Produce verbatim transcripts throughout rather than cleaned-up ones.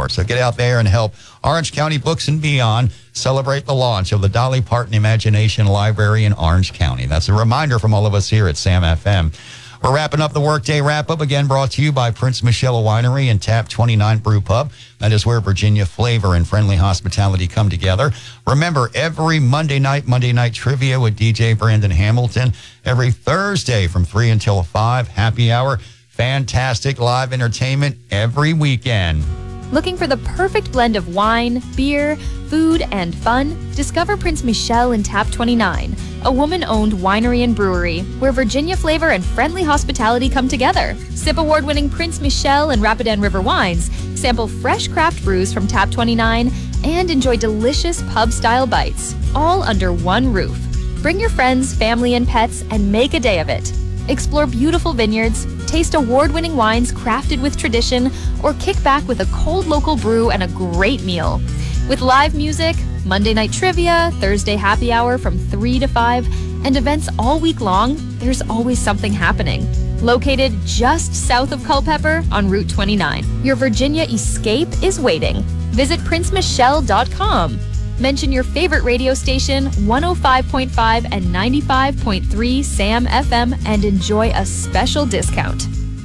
Park. So get out there and help Orange County Books and Beyond celebrate the launch of the Dolly Parton Imagination Library in Orange County. That's a reminder from all of us here at Sam F M. We're wrapping up the Workday Wrap-Up, again brought to you by Prince Michelle Winery and Tap twenty-nine Brew Pub. That is where Virginia flavor and friendly hospitality come together. Remember, every Monday night, Monday Night Trivia with D J Brandon Hamilton. Every Thursday from three until five, happy hour. Fantastic live entertainment every weekend. Looking for the perfect blend of wine, beer, food, and fun? Discover Prince Michelle and Tap twenty-nine, a woman-owned winery and brewery where Virginia flavor and friendly hospitality come together. Sip award-winning Prince Michelle and Rapidan River wines, sample fresh craft brews from Tap twenty-nine, and enjoy delicious pub-style bites, all under one roof. Bring your friends, family, and pets and make a day of it. Explore beautiful vineyards, taste award-winning wines crafted with tradition, or kick back with a cold local brew and a great meal. With live music, Monday night trivia, Thursday happy hour from three to five, and events all week long, there's always something happening. Located just south of Culpeper on Route twenty-nine, your Virginia escape is waiting. Visit prince michelle dot com. Mention your favorite radio station, one oh five point five and ninety-five point three Sam F M, and enjoy a special discount.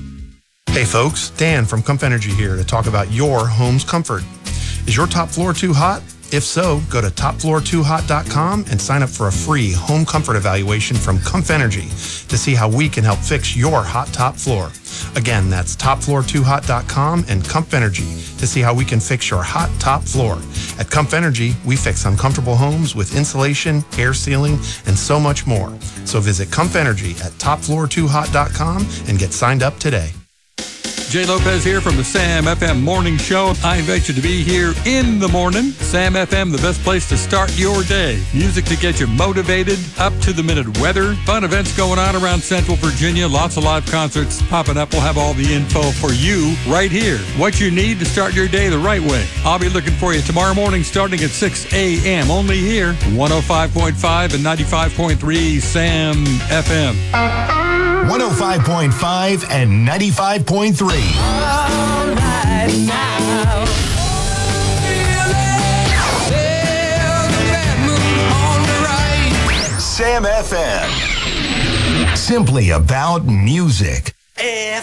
Hey folks, Dan from Comf Energy here to talk about your home's comfort. Is your top floor too hot? If so, go to top floor too hot dot com and sign up for a free home comfort evaluation from Comf Energy to see how we can help fix your hot top floor. Again, that's top floor too hot dot com and Comf Energy to see how we can fix your hot top floor. At Comf Energy, we fix uncomfortable homes with insulation, air sealing, and so much more. So visit Comf Energy at top floor too hot dot com and get signed up today. Jay Lopez here from the Sam F M Morning Show. I invite you to be here in the morning. Sam F M, the best place to start your day. Music to get you motivated, up to the minute weather, fun events going on around Central Virginia, lots of live concerts popping up. We'll have all the info for you right here. What you need to start your day the right way. I'll be looking for you tomorrow morning starting at six a.m. only here, one oh five point five and ninety-five point three Sam F M. one oh five point five and ninety-five point three. All right now. Sam F M. Simply about music. F